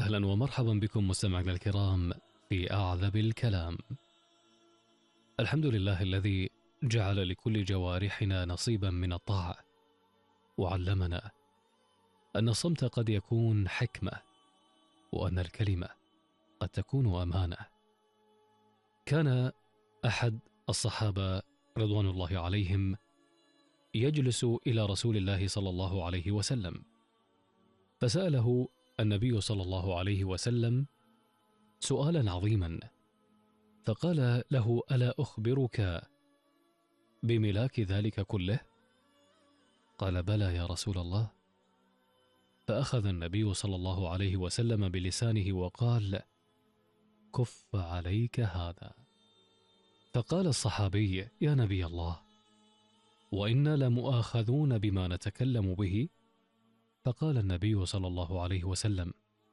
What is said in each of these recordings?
أهلا ومرحبا بكم مستمعينا الكرام في أعذب الكلام. الحمد لله الذي جعل لكل جوارحنا نصيبا من الطاعة، وعلمنا أن الصمت قد يكون حكمة، وأن الكلمة قد تكون أمانة. كان أحد الصحابة رضوان الله عليهم يجلس إلى رسول الله صلى الله عليه وسلم، فسأله النبي صلى الله عليه وسلم سؤالا عظيما، فقال له: ألا أخبرك بملاك ذلك كله؟ قال: بلى يا رسول الله. فأخذ النبي صلى الله عليه وسلم بلسانه وقال: كف عليك هذا. فقال الصحابي: يا نبي الله، وإنا لمؤاخذون بما نتكلم به. فقال النبي صلى الله عليه وسلم: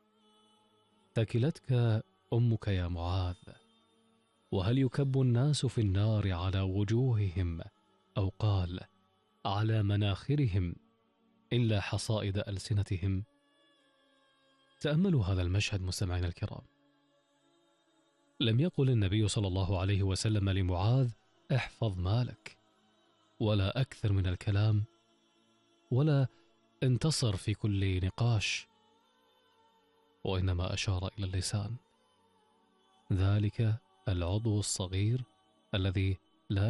ثكلتك أمك يا معاذ، وهل يكب الناس في النار على وجوههم، أو قال على مناخرهم، إلا حصائد ألسنتهم؟ تأملوا هذا المشهد مستمعينا الكرام. لم يقل النبي صلى الله عليه وسلم لمعاذ: احفظ مالك، ولا أكثر من الكلام، ولا انتصر في كل نقاش، وإنما أشار إلى اللسان، ذلك العضو الصغير الذي